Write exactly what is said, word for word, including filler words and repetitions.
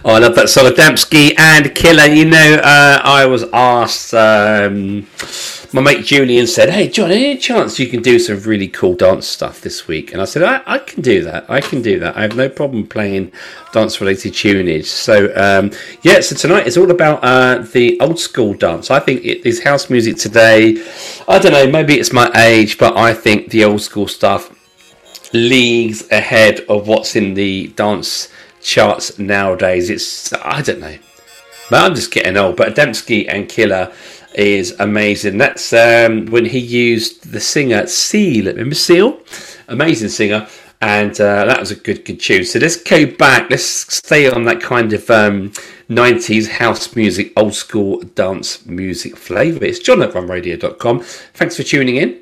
Oh, I love that song, Adamski and Killer. You know, uh, I was asked, um, my mate Julian said, hey, John, any chance you can do some really cool dance stuff this week? And I said, I, I can do that. I can do that. I have no problem playing dance-related tunage. So, um, yeah, so tonight is all about uh, the old school dance. I think it is house music today. I don't know, maybe it's my age, but I think the old school stuff leagues ahead of what's in the dance charts nowadays. It's, I don't know, but I'm just getting old. But Adamski and Killer is amazing. That's um, when he used the singer Seal. Remember Seal? Amazing singer. And uh, that was a good, good tune. So let's go back. Let's stay on that kind of um, nineties house music, old school dance music flavour. It's John at run radio dot com. Thanks for tuning in.